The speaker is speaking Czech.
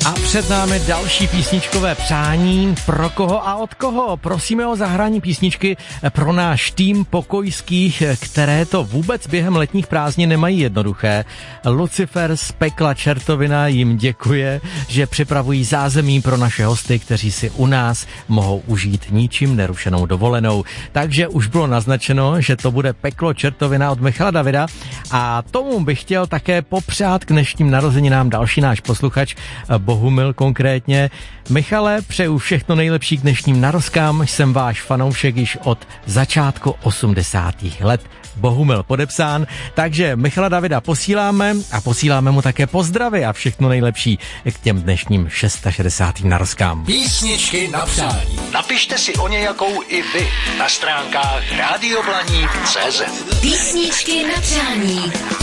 A před námi další písničkové přání. Pro koho a od koho? Prosíme o zahrání písničky pro náš tým pokojských, které to vůbec během letních prázdnin nemají jednoduché. Lucifer z Pekla Čertovina jim děkuje, že připravují zázemí pro naše hosty, kteří si u nás mohou užít ničím nerušenou dovolenou. Takže už bylo naznačeno, že to bude Peklo Čertovina od Michala Davida a tomu bych chtěl také popřát k dnešním narozeninám další náš posluchač, Bohumil konkrétně. Michale, přeju všechno nejlepší k dnešním narozkám, jsem váš fanoušek již od začátku 80. let. Bohumil podepsán, takže Michala Davida posíláme a posíláme mu také pozdravy a všechno nejlepší k těm dnešním 660. narozkám. Písničky na přání. Napište si o nějakou i vy na stránkách radioblaník.cz. Písničky na přání.